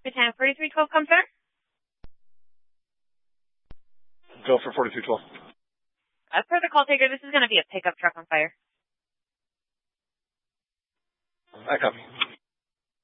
Lieutenant 4312, come, sir. Go for 4312. As per the call taker, this is going to be a pickup truck on fire. I copy.